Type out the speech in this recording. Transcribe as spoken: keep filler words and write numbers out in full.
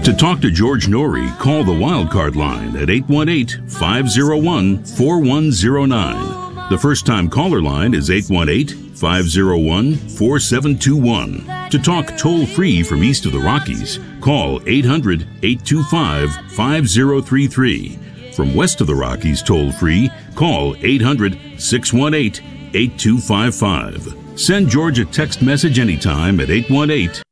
To talk to George Norrie, call the Wildcard line at eight one eight, five oh one, four one oh nine. The first-time caller line is eight one eight, five oh one, four seven two one. To talk toll-free from east of the Rockies, call eight hundred, eight two five, five oh three three. From west of the Rockies toll-free, call eight hundred, six one eight, eight two five five. Send George a text message anytime at eight one eight,